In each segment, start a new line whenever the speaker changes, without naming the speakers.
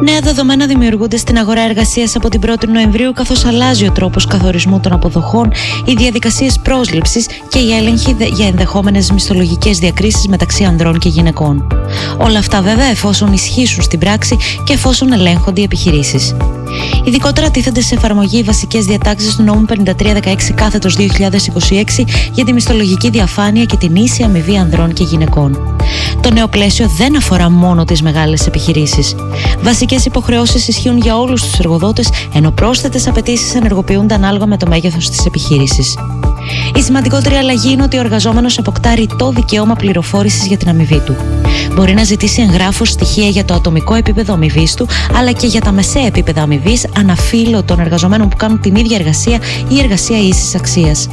Νέα δεδομένα δημιουργούνται στην αγορά εργασίας από την 1η Νοεμβρίου, καθώς αλλάζει ο τρόπος καθορισμού των αποδοχών, οι διαδικασίες πρόσληψης και η έλεγχη για ενδεχόμενες μισθολογικές διακρίσεις μεταξύ ανδρών και γυναικών. Όλα αυτά βέβαια εφόσον ισχύσουν στην πράξη και εφόσον ελέγχονται οι επιχειρήσεις. Ειδικότερα τίθενται σε εφαρμογή οι βασικές διατάξεις του νόμου 5316/2026 για τη μισθολογική διαφάνεια και την ίση αμοιβή ανδρών και γυναικών. Το νέο πλαίσιο δεν αφορά μόνο τις μεγάλες επιχειρήσεις. Βασικές υποχρεώσεις ισχύουν για όλους τους εργοδότες, ενώ πρόσθετες απαιτήσεις ενεργοποιούνται ανάλογα με το μέγεθος της επιχείρησης. Η σημαντικότερη αλλαγή είναι ότι ο εργαζόμενος αποκτά ρητό δικαίωμα πληροφόρησης για την αμοιβή του. Μπορεί να ζητήσει εγγράφως στοιχεία για το ατομικό επίπεδο αμοιβής του, αλλά και για τα μεσαία επίπεδα αμοιβής αναφύλω των εργαζομένων που κάνουν την ίδια εργασία ή εργασία ίσης αξίας.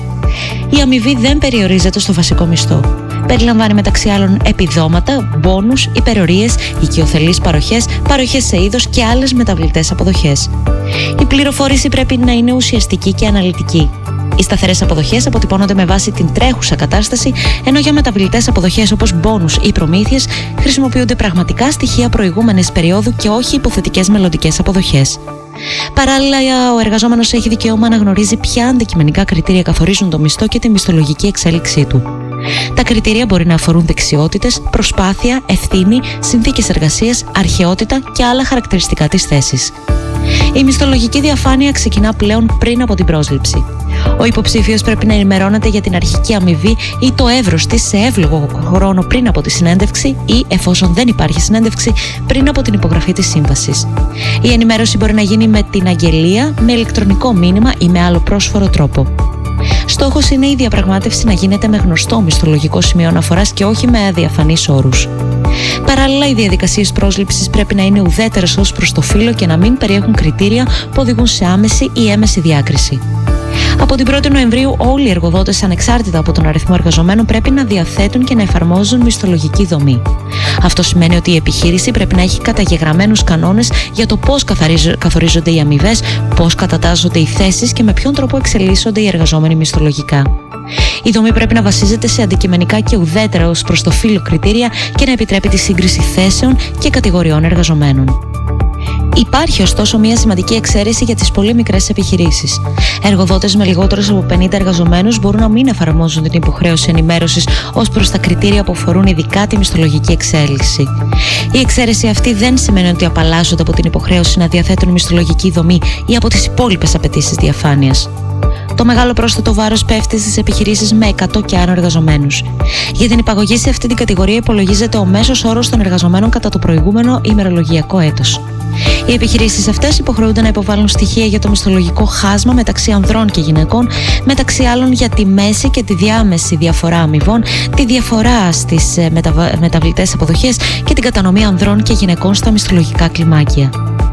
Η αμοιβή δεν περιορίζεται στο βασικό μισθό. Περιλαμβάνει μεταξύ άλλων επιδόματα, μπόνους, υπερορίες, οικειοθελείς παροχές, παροχές σε είδος και άλλες μεταβλητές αποδοχές. Η πληροφόρηση πρέπει να είναι ουσιαστική και αναλυτική. Οι σταθερές αποδοχές αποτυπώνονται με βάση την τρέχουσα κατάσταση, ενώ για μεταβλητές αποδοχές όπως μπόνους ή προμήθειες χρησιμοποιούνται πραγματικά στοιχεία προηγούμενης περίοδου και όχι υποθετικές μελλοντικές αποδοχές. Παράλληλα, ο εργαζόμενος έχει δικαίωμα να γνωρίζει ποια αντικειμενικά κριτήρια καθορίζουν το μισθό και τη μισθολογική εξέλιξή του. Τα κριτήρια μπορεί να αφορούν δεξιότητες, προσπάθεια, ευθύνη, συνθήκες εργασίας, αρχαιότητα και άλλα χαρακτηριστικά της θέσης. Η μισθολογική διαφάνεια ξεκινά πλέον πριν από την πρόσληψη. Ο υποψήφιος πρέπει να ενημερώνεται για την αρχική αμοιβή ή το εύρος της σε εύλογο χρόνο πριν από τη συνέντευξη ή, εφόσον δεν υπάρχει συνέντευξη, πριν από την υπογραφή της σύμβασης. Η ενημέρωση μπορεί να γίνει με την αγγελία, με ηλεκτρονικό μήνυμα ή με άλλο πρόσφορο τρόπο. Στόχος είναι η διαπραγμάτευση να γίνεται με γνωστό μισθολογικό σημείο αναφοράς και όχι με αδιαφανείς όρους. Παράλληλα, οι διαδικασίες πρόσληψης πρέπει να είναι ουδέτερες ως προς το φύλο και να μην περιέχουν κριτήρια που οδηγούν σε άμεση ή έμεση διάκριση. Από την 1η Νοεμβρίου, όλοι οι εργοδότες, ανεξάρτητα από τον αριθμό εργαζομένων, πρέπει να διαθέτουν και να εφαρμόζουν μισθολογική δομή. Αυτό σημαίνει ότι η επιχείρηση πρέπει να έχει καταγεγραμμένους κανόνες για το πώς καθορίζονται οι αμοιβές, πώς κατατάσσονται οι θέσεις και με ποιον τρόπο εξελίσσονται οι εργαζόμενοι μισθολογικά. Η δομή πρέπει να βασίζεται σε αντικειμενικά και ουδέτερα ως προς το φύλο κριτήρια και να επιτρέπει τη σύγκριση θέσεων και κατηγοριών εργαζομένων. Υπάρχει ωστόσο μια σημαντική εξαίρεση για τις πολύ μικρές επιχειρήσεις. Εργοδότες με λιγότερους από 50 εργαζομένους μπορούν να μην εφαρμόζουν την υποχρέωση ενημέρωσης ως προς τα κριτήρια που αφορούν ειδικά τη μισθολογική εξέλιξη. Η εξαίρεση αυτή δεν σημαίνει ότι απαλλάσσονται από την υποχρέωση να διαθέτουν μισθολογική δομή ή από τις υπόλοιπες απαιτήσεις διαφάνειας. Το μεγάλο πρόσθετο βάρος πέφτει στις επιχειρήσεις με 100 και άνω εργαζομένους. Για την υπαγωγή σε αυτή την κατηγορία υπολογίζεται ο μέσος όρος των εργαζομένων κατά το προηγούμενο ημερολογιακό έτος. Οι επιχειρήσεις αυτές υποχρεούνται να υποβάλουν στοιχεία για το μισθολογικό χάσμα μεταξύ ανδρών και γυναικών, μεταξύ άλλων για τη μέση και τη διάμεση διαφορά αμοιβών, τη διαφορά στις μεταβλητές αποδοχές και την κατανομή ανδρών και γυναικών στα μισθολογικά κλιμάκια.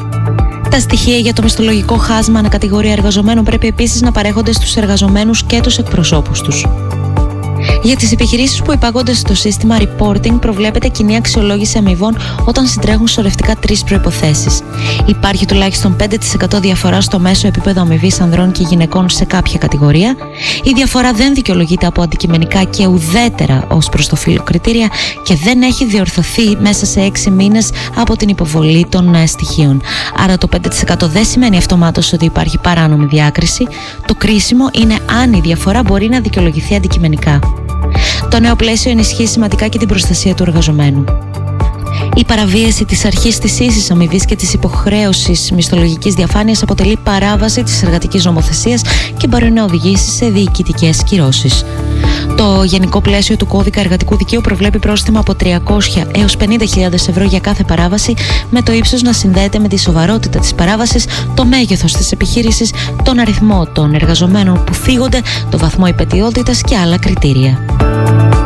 Τα στοιχεία για το μισθολογικό χάσμα ανακατηγορία εργαζομένων πρέπει επίσης να παρέχονται στους εργαζομένους και τους εκπροσώπους τους. Για τις επιχειρήσεις που υπάγονται στο σύστημα reporting προβλέπεται κοινή αξιολόγηση αμοιβών όταν συντρέχουν σωρευτικά 3 προϋποθέσεις. Υπάρχει τουλάχιστον 5% διαφορά στο μέσο επίπεδο αμοιβής ανδρών και γυναικών σε κάποια κατηγορία. Η διαφορά δεν δικαιολογείται από αντικειμενικά και ουδέτερα ως προς το φύλο κριτήρια και δεν έχει διορθωθεί μέσα σε 6 μήνες από την υποβολή των στοιχείων. Άρα το 5% δεν σημαίνει αυτομάτως ότι υπάρχει παράνομη διάκριση. Το κρίσιμο είναι αν η διαφορά μπορεί να δικαιολογηθεί αντικειμενικά. Το νέο πλαίσιο ενισχύει σημαντικά και την προστασία του εργαζομένου. Η παραβίαση της αρχής της ίσης αμοιβής και της υποχρέωσης μισθολογικής διαφάνειας αποτελεί παράβαση της εργατικής νομοθεσίας και μπορεί να οδηγήσει σε διοικητικές κυρώσεις. Το γενικό πλαίσιο του κώδικα εργατικού δικαίου προβλέπει πρόστιμα από 300 έως 50.000 ευρώ για κάθε παράβαση, με το ύψος να συνδέεται με τη σοβαρότητα της παράβασης, το μέγεθος της επιχείρησης, τον αριθμό των εργαζομένων που θίγονται, το βαθμό υπετιότητας και άλλα κριτήρια.